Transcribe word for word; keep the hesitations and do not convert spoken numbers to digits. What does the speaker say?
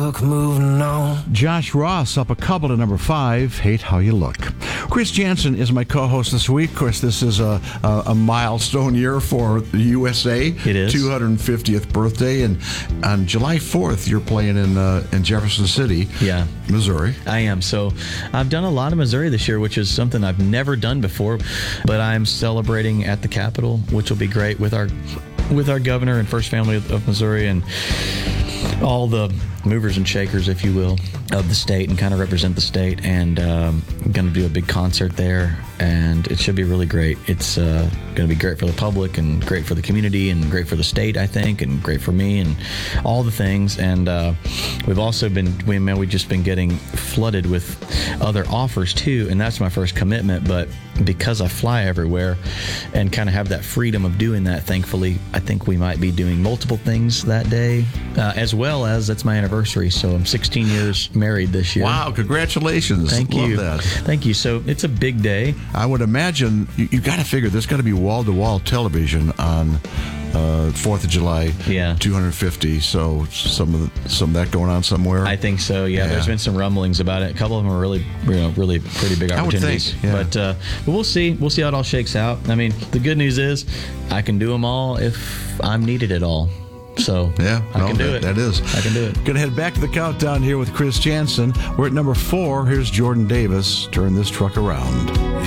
look, moving on. Josh Ross up a couple to number five, Hate How You Look. Chris Jansen is my co-host this week. Of course, this is a, a, a milestone year for the U S A. It is. two hundred fiftieth birthday. And on July fourth, you're playing in uh, in Jefferson City, yeah, Missouri. I am. So I've done a lot of Missouri this year, which is something I've never done before. But I'm celebrating at the Capitol, which will be great with our with our governor and First Family of, of Missouri and all the movers and shakers, if you will, of the state, and kind of represent the state. And um, I'm going to do a big concert there, and it should be really great. It's uh, going to be great for the public and great for the community and great for the state, I think, and great for me and all the things. And uh, we've also been, we, man, we've just been getting flooded with other offers too, and that's my first commitment. But because I fly everywhere and kind of have that freedom of doing that, thankfully, I think we might be doing multiple things that day, uh, as well as that's my anniversary. So I'm sixteen years married this year. Wow, congratulations. Thank Love you. that. Thank you. So it's a big day. I would imagine you, you got to figure there's got to be wall-to-wall television on uh, fourth of July, Yeah. two hundred fifty. So some of the, some of that going on somewhere. I think so. Yeah, Yeah. There's been some rumblings about it. A couple of them are really, you know, really pretty big I would opportunities. think, yeah. But uh, but we'll see. We'll see how it all shakes out. I mean, the good news is I can do them all if I'm needed at all. So Yeah, I no, can do that, it. that is. I can do it. Going to head back to the countdown here with Chris Jansen. We're at number four. Here's Jordan Davis. Turn this truck around.